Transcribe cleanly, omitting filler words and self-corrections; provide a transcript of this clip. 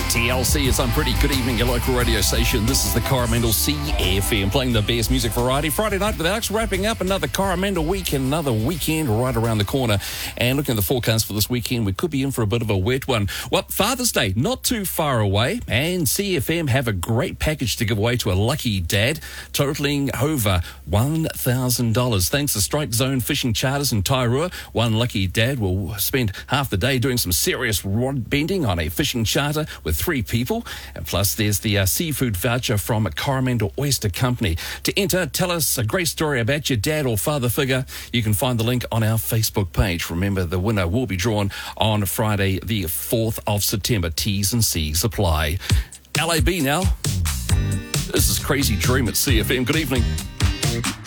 TLC is on pretty good evening, your local radio station. This is the Coromandel CFM, playing the best music variety. Friday night with Alex, wrapping up another Coromandel weekend, another weekend right around the corner. And looking at the forecast for this weekend, we could be in for a bit of a wet one. Well, Father's Day, not too far away, and CFM have a great package to give away to a lucky dad, totaling over $1,000. Thanks to Strike Zone Fishing Charters in Tairua, one lucky dad will spend half the day doing some serious rod bending on a fishing charter with 3 people. And plus, there's the seafood voucher from Coromandel Oyster Company. To enter, tell us a great story about your dad or father figure. You can find the link on our Facebook page. Remember, the winner will be drawn on Friday, the 4th of September. T's and C's apply. LAB now. This is Crazy Dream at CFM. Good evening.